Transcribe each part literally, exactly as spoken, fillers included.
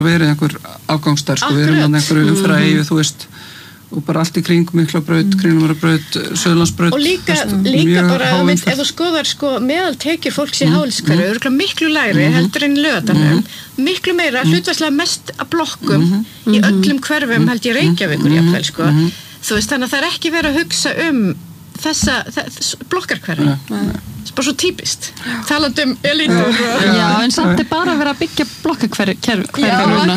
verið einhver afgangstar, sko, við erum með einhverju umfræði, þú veist, og bara allt í kring, Miklabraut, Kringlumýrarbraut, Suðurlandsbraut. Og líka, líka bara, ef þú skoðar sko meðal tekjur fólks í Háleitshverfi, örugglega miklu lægri heldur en í Laugardalnum, miklu meira, hlutfallslega mest að blokkum í öllum hverfum held ég Reykjavíkur jafnvel, sko. Þú veist, þannig að það er ekki verið að hugsa um þessa, þessa blokkarhverfi. Það er bara svo típist. Talandi um elítur. Já, en samt er bara að vera að byggja blokkahverfi núna.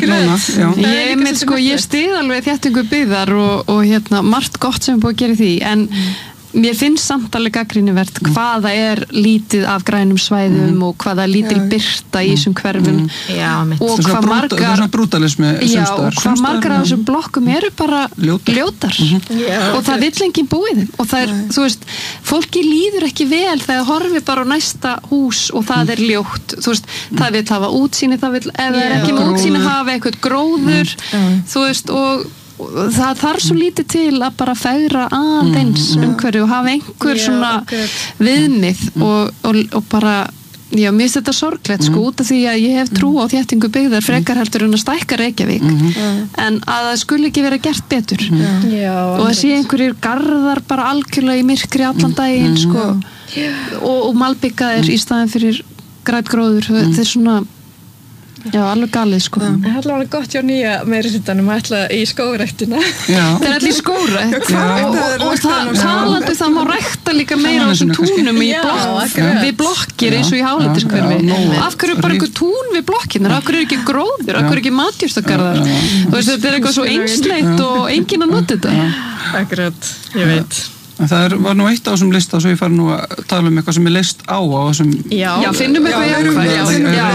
Ég með sko, ég stið alveg þéttingu byggðar og, og hérna, margt gott sem er búið að gera í því, en mér finnst samt alveg gagnrýnivert hvaða er lítið af grænum svæðum mm. og hvaða lítil birta í þessum hverfum mm. já, og hvað margar brútalismi já, og hvað margar af þessum blokkum eru bara ljótar, ljótar. Mm-hmm. já, og það vill enginn búið þeim og það er, Nei. þú veist, fólki líður ekki vel þegar horfi bara á næsta hús og það er ljótt, þú veist, mm. það vill hafa útsýni, það vill, ef það er ekki með útsýni hafa eitthvað gróður, mm. þú veist, og það þarf svo lítið til að bara fegra aðeins mm, umhverju og hafa einhver já, svona okay. viðmið og, og, og bara já, mér finnst þetta sorglegt mm. sko út af því að ég hef trú á þéttingu byggðar frekar heldur en að stækka Reykjavík mm. en að það skuli ekki vera gert betur mm. já, og það sé einhverjir garðar bara algjörlega í myrkri allan daginn mm. sko já. og, og malbyggaðir mm. í staðin fyrir grætgróður mm. þetta er svona já, alveg galið sko. Það er alveg gott hjá nýja meirihlutanum að ætla í skógræktina. Það er allir skógrækt og, og, og það, talandi það má rækta líka meira á þessum túnum í blokk, við blokkir eins og í Háleitshverfi. Af hverju bara einhver tún við blokkinar? Af hverju er ekki gróður? Af hverju er ekki matjurtagarðar? Þú veist, þetta er eitthvað svo einsleitt og enginn að nota þetta. Akkurat, ég veit. En það er, var nú eitt á þessum lista svo ég fari nú að tala um eitthvað sem er leist á á þessum Já, já finnum eitthvað jákvæð Já,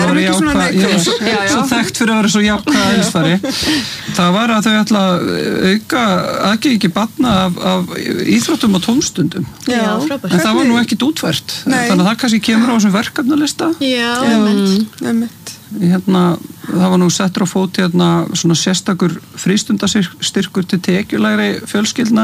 já, já, já Svo þekkt fyrir að vera svo jákvæð aðeinsfari Það var að þau ætla að auka aðgengi barna af, af íþróttum og tómstundum Já, frábært En það var nú ekkit útfært Þannig að það kannski kemur á þessum verkefnalista Já, einmitt Hérna, það var nú settur á fót hérna svona sérstakur frístundastyrkur til tekjulægri fjölskyldna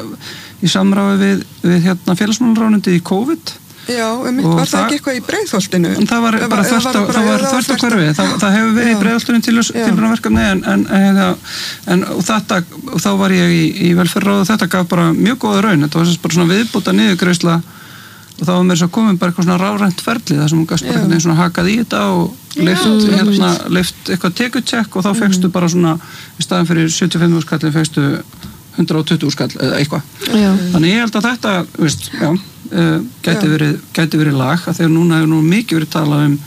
í samráði við, við hérna félagsmálaráðuneytið í COVID Já, einmitt, var það ekki eitthvað í Breiðholtinu? Það var bara þvert á hverfi það, það hefur verið í Breiðholtinu til tilbúinarverkefni en, en, en, en og þetta, og þá var ég í, í velferðarráði og þetta gaf bara mjög góða raun þetta var bara svona viðbóta niðurgreiðsla og þá var mér svo komin bara eitthvað svona ráðrænt ferli þar sem hún gæst bara eitthvað svona hakað í þetta og leift, hérna, leift eitthvað tekutjekk og þá fegstu bara svona í staðan fyrir sjötíu og fimm þúsund skall fegstu hundrað og tuttugu skall eða eitthvað þannig ég held að þetta veist, já, uh, gæti, verið, gæti verið lag að þegar núna hefur nú mikið verið talað um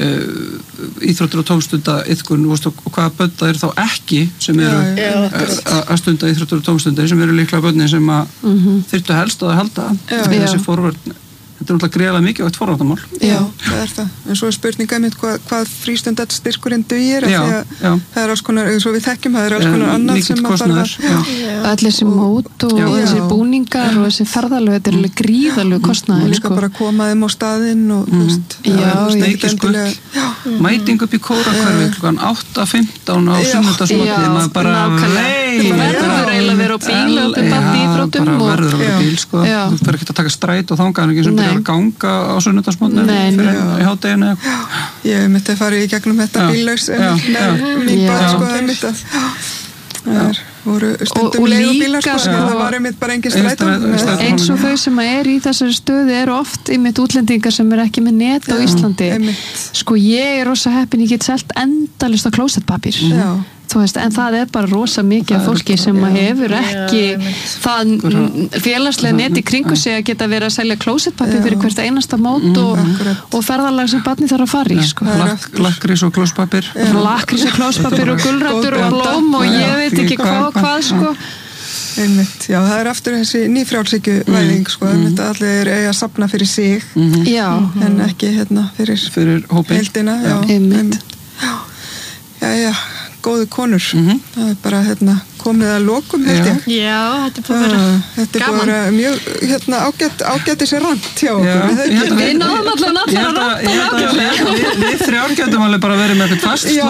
uh, íþróttur og tómstunda iðkun og hvaða börn það eru þá ekki sem eru að stunda íþróttur og tómstunda sem eru líklega börnin sem að mm-hmm. þyrftu helst að halda þessi forvörn Þetta er náttúrulega greiðlega mikilvægt forvarnarmál. Já, það er það. En svo er spurninga einmitt hvað, hvað frístundastyrkurinn dugir af því að það er alls konar, eins og við þekkjum, það er alls konar annað sem að þarf að... Allir þessi mót og þessi búningar og þessi ferðalög, þetta er alveg gríðalög kostnaði. Og líka bara koma þeim á staðinn og, þú veist... Já, mæting upp í Kórahverfi klukkan átta fimmtán á sunnudagsmorgni, maður bara Þú verður eiginlega að vera á bíl og bara íþróttum og... verður að vera á bíl, sko. Þú fer ekki að taka stræt og þangað ekki sem byrjar að ganga á sunnudagsmorgni fyrir í hádeginu. Ég myndi að fara í gegnum þetta bíllaus mín bát, sko, það er mitt að það voru stundum leigubílar, sko, en það var einmitt bara engin strætum. Eins og þau sem er í þessari stöðu eru oft einmitt útlendingar sem er ekki með net á Íslandi. Sko, ég er rosa heppin, ég get selt endalaust á klósettpapír. Já. Þú veist, en það er bara rosa mikið af fólki sem já, hefur ekki já, það félagslega net í kringu sig að geta verið að selja klósettpapír fyrir hvert einasta mót mm, og, og ferðalag sem barni þarf að fara í sko. Lakkrís og klóspapír Lakkrís og klóspapír og gulrætur og blóm og ég veit ekki hvað og hvað sko. Einmitt, já, það er aftur þessi nýfrjálshyggjuvæðing mm, sko, mm. allir eiga að safna fyrir sig mm-hmm. já, en ekki hérna fyrir, fyrir heildina já, einmitt já, já, já góðu konur, mm-hmm. það er bara hérna, komið að lokum held ég. Já, þetta er búið að vera þetta er búið að vera mjög hérna, ágætt, ágætti sér rant hjá okkur. Við náðum allan allar að ranta. Við þrjár getum alveg bara verið með eitthvað fast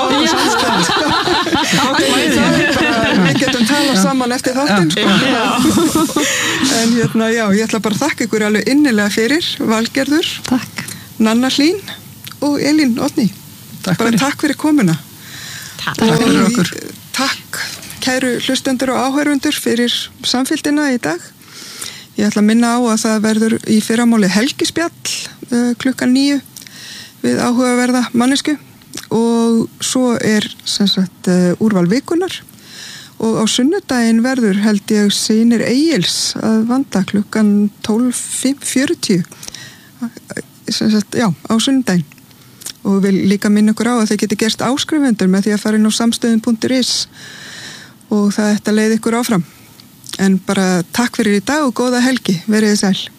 slóð. Við getum talað saman eftir þáttinn sko. En hérna, já, ég ætla bara að þakka ykkur alveg innilega fyrir, Valgerður, takk. Nanna Hlín og Elín Oddný. Takk bara fyrir. Takk fyrir komuna. Takk. Takk fyrir okkur. Takk kæru hlustendur og áhörfundur fyrir samfylgdina í dag. Ég ætla að minna á að það verður í fyrramáli helgispjall uh, klukkan níu við áhugaverða mannesku og svo er sem sagt uh, úrval vikunar og á sunnudaginn verður held ég Synir Egils að vanda klukkan tólf fjörutíu sem sagt, já, á sunnudaginn og vil líka minna ykkur á að þið geti gerst áskrifendur með því að fara inn á samstöðun punktur is og það ætti að leiða ykkur áfram en bara takk fyrir í dag og góða helgi, verið þið sæl.